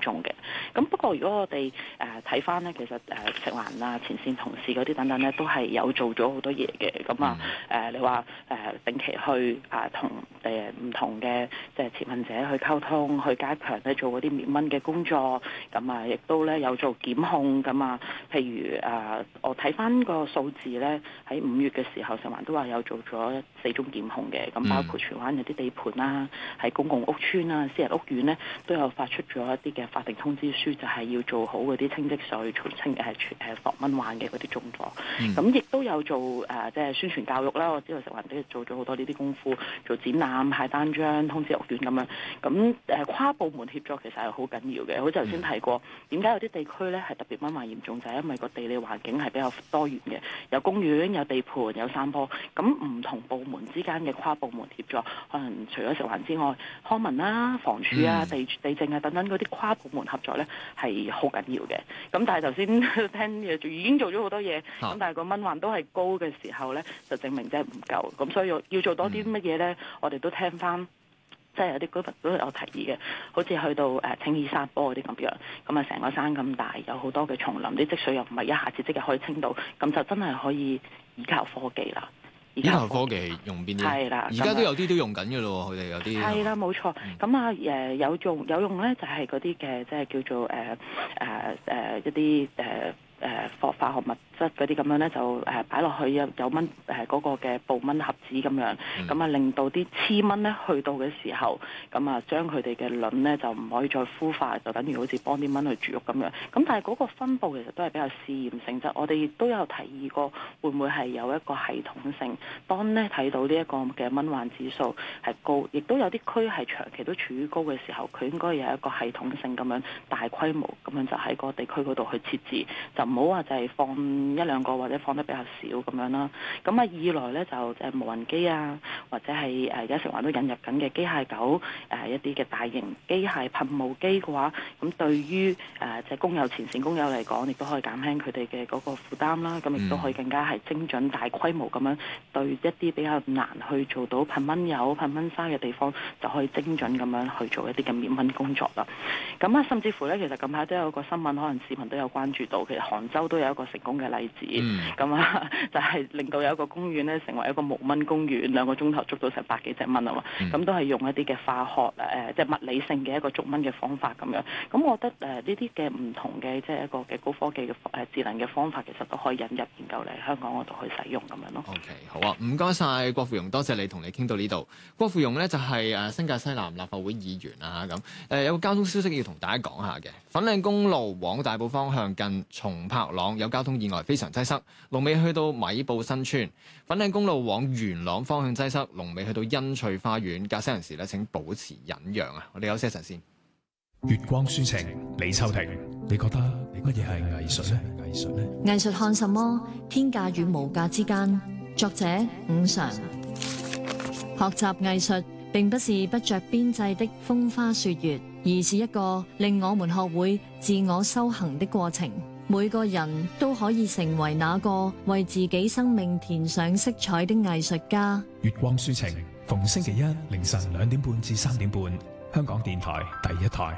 重嘅。咁不過如果我哋睇翻咧，其實食環啊、前線同事嗰啲等等咧，都係有做咗好多嘢嘅。咁啊你話定期去同唔同嘅即係持份者去溝通，去加強咧做嗰啲滅蚊嘅工作。咁啊，亦都咧有做檢控。咁啊，譬如我睇翻個數字咧，喺5月嘅時候，食環都話有做咗4宗檢控嘅。咁包括荃灣有啲地盤啦，喺公共屋邨啊、私人屋苑咧，都有發出咗一啲嘅法定通知書，就係要做好嗰啲清積水、防蚊患嘅嗰啲工作。咁亦都有做即係宣傳教育啦。我知道食環都做咗好多呢啲功夫，做展覽、派單張、通知屋苑咁樣。咁跨部門協作其實係好緊要嘅。好似頭先提過，點解有啲地區咧係特別蚊患嚴重，就係因為個地理環境係比較多元嘅，有公園、有地盤、有山坡。咁唔同部門之間嘅跨部門協作，可能除咗食環之外，康文啦、房署啊、地政啊等等嗰啲跨部門合作咧係好緊要嘅。咁但係頭先聽嘢已經做咗好多嘢，咁但係個蚊患都係高嘅時候咧，就證明真係唔夠。咁所以要做多啲乜嘢咧，我哋都聽翻。即係有啲居民都有提議嘅，好似去到青衣山坡嗰啲咁樣，咁啊成個山咁大，有好多嘅叢林，啲積水又唔係一下子即日可以清到，咁就真係可以依靠科技啦。 依靠科技係用邊啲？係啦，而家都有啲都用緊嘅咯，佢哋有啲係啦，冇錯。咁有用咧，就係嗰啲嘅，即係叫做一啲化學物質嗰啲咁樣咧，就擺落去有蚊嗰個嘅捕蚊盒子咁樣，咁啊令到啲黐蚊咧去到嘅時候，咁啊將佢哋嘅卵咧就唔可以再孵化，就等於好似幫啲蚊去住屋咁樣。咁但係嗰個分佈其實都係比較試驗性質，我哋亦都有提議過，會唔會係有一個系統性？當咧睇到呢一個嘅蚊患指數係高，亦都有啲區係長期都處於高嘅時候，佢應該有一個系統性咁樣大規模咁樣就喺個地區嗰度去設置，就唔好話就係放1-2個或者放得比較少咁樣啦。咁二來咧就無人機啊，或者係而家食環都引入緊嘅機械狗一啲嘅大型機械噴霧機嘅話，咁對於即係前線工友嚟講，亦都可以減輕佢哋嘅嗰個負擔啦。咁亦都可以更加係精準大規模咁樣對一啲比較難去做到噴蚊油、噴蚊沙嘅地方，就可以精準咁樣去做一啲嘅滅蚊工作啦。咁甚至乎咧，其實近排都有個新聞，可能市民都有關注到，其實杭州都有一個成功嘅例子。就係令到有一個公園咧成為一個無蚊公園，2個鐘頭捉到成100幾隻蚊啊嘛。咁都係用一啲嘅化學即係物理性嘅一個捉蚊嘅方法咁樣。咁我覺得呢啲嘅唔同嘅即係一個嘅高科技嘅智能嘅方法，其實都可以引入研究嚟香港嗰度去使用咁樣咯。 OK， 好啊，唔該晒郭富庸，多謝你同你傾到呢度。郭富庸咧就係新界西南立法會議員啊咁。有個交通消息要同大家講下嘅，粉嶺公路往大埔方向近松柏塱有交通意外，非常擠塞，龍尾去到米埔新村；粉嶺公路往元朗方向擠塞，龍尾去到欣翠花園。駕駛人士咧請保持忍讓啊！我哋休息一陣先。 月光抒情，李秋婷，你覺得乜嘢係藝術呢？ 藝術看什麼？天價與無價之間。作者伍常。學習藝術並不是不着邊際的風花雪月，而是一個令我們學會自我修行的過程。每個人都可以成為那個為自己生命填上色彩的藝術家。 月光抒情，逢星期一凌晨2點半至3點半，香港電台第一台。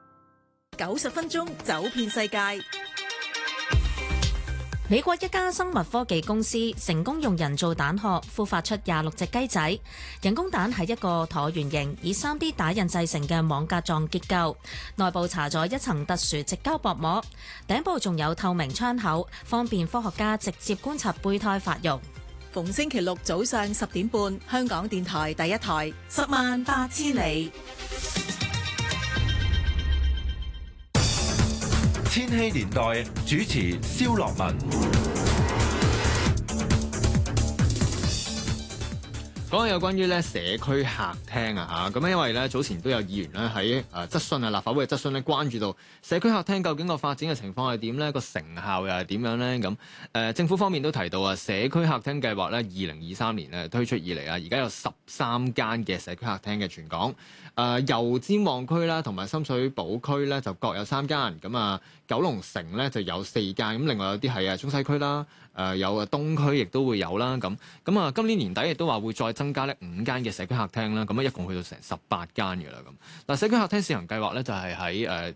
90分鐘走遍世界。 美國一家生物科技公司成功用人造蛋殼孵化出26隻雞仔。人工蛋係一個橢圓形以 3D 打印製成嘅網格狀結構，內部搽咗一層特殊矽膠薄膜，頂部仲有透明窗口，方便科學家直接觀察胚胎發育。 逢星期六早上10點半，香港電台第一台，108000里。 千禧年代主持蕭樂文。 講下有關於咧社區客廳啊嚇，咁因為咧早前都有議員咧喺質詢啊立法會嘅質詢咧關注到社區客廳究竟個發展嘅情況係點咧，個成效又係點樣咧？咁政府方面都提到啊，社區客廳計劃咧2023年咧推出以嚟啊，而家有13間嘅社區客廳嘅全港，油尖旺區啦同埋深水埗區咧就各有3間，咁啊九龍城咧就有4間，咁另外有啲係中西區啦，有東區亦都會有啦，咁啊今年年底亦都話會再增加咧5間嘅社區客廳啦，咁一共去到成18間嘅啦咁。嗱，社區客廳試行計劃咧就係喺